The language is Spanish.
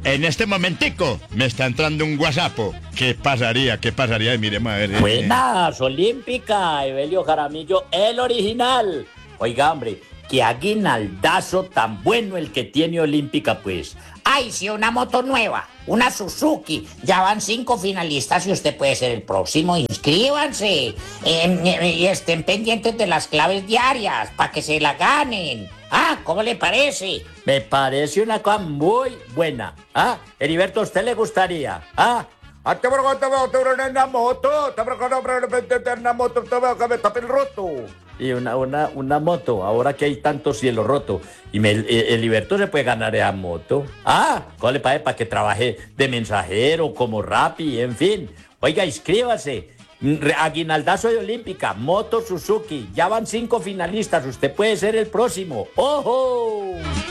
En este momentico me está entrando un WhatsApp. ¿Qué pasaría? ¿Qué pasaría? Miremos a ver. Buenas, Olímpica, Evelio Jaramillo, el original. Oiga, hombre, qué aguinaldazo tan bueno el que tiene Olímpica, pues. Ay, sí, una moto nueva, una Suzuki. Ya van 5 finalistas y usted puede ser el próximo. Inscríbanse y estén pendientes de las claves diarias para que se la ganen. Ah, ¿cómo le parece? Me parece una cosa muy buena. ¿Ah? Heriberto, ¿a usted le gustaría? ¿Ah? Y una moto, ahora que hay tanto cielo roto. Y Heriberto se puede ganar esa moto. Ah, ¿cuál le parece? Para que trabaje de mensajero, como Rappi, en fin. Oiga, inscríbase. Aguinaldazo de Olímpica, moto Suzuki. Ya van 5 finalistas. Usted puede ser el próximo. ¡Ojo!